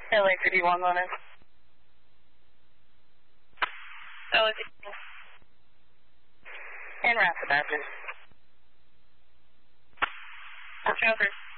LAPD1 London. LAPD. En route to Badger. Roger.